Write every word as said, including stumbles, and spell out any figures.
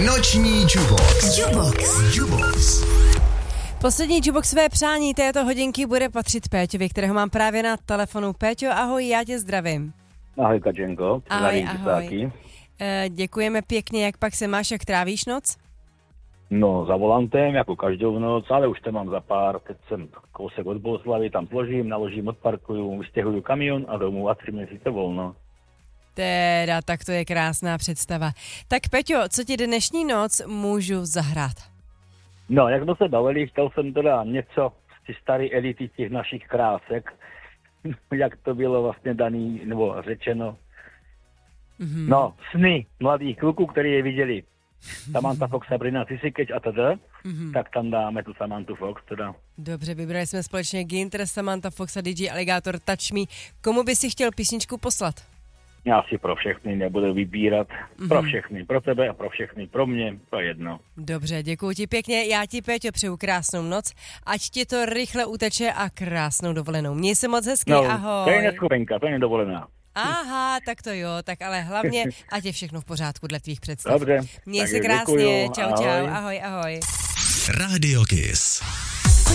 Noční Jubox. Jubox. Jubox. Poslední Juboxové přání této hodinky bude patřit Péťovi, kterého mám právě na telefonu. Péťo, ahoj, já tě zdravím. Ahoj, Kačenko. Ahoj, ahoj. E, děkujeme pěkně, jak pak se máš, jak trávíš noc? No, za volantem, jako každou noc, ale už to mám za pár. Teď jsem kousek od Bohuslavy, tam složím, naložím, odparkuju, vystěhuju kamion a domů a tři měsíce volno. Teda, tak to je krásná představa. Tak Peťo, co ti dnešní noc můžu zahrát? No, jak jsme se bavili, chtěl jsem teda něco z ty staré elity těch našich krásek, jak to bylo vlastně daný, nebo řečeno. Mm-hmm. No, sny mladých kluků, který je viděli. Samantha Fox, Sabrina Sisikeč a teda, mm-hmm. tak tam dáme tu Samanthu Fox teda. Dobře, vybrali jsme společně Ginter, Samantha Fox a D J Alligator Touch Me. Komu by si chtěl písničku poslat? Já si pro všechny nebudu vybírat. Mm-hmm. Pro všechny, pro tebe a pro všechny, pro mě, to jedno. Dobře, děkuji ti pěkně. Já ti, Péťo, přeju krásnou noc. Ať ti to rychle uteče a krásnou dovolenou. Měj se moc hezky, no, ahoj. To je neschopenka, to je dovolená. Aha, tak to jo, tak ale hlavně, ať je všechno v pořádku dle tvých představ. Dobře. Měj se krásně, děkuju, čau, ahoj. čau, ahoj, ahoj. Radio Kiss.